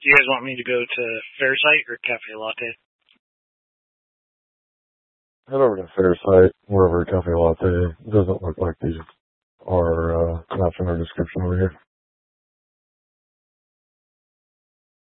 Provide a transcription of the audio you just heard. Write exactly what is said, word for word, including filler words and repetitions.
Do you guys want me to go to Fairsight or Cafe Latte? Head over to Fairsight, wherever Cafe Latte doesn't look like these are uh, matching our description over here.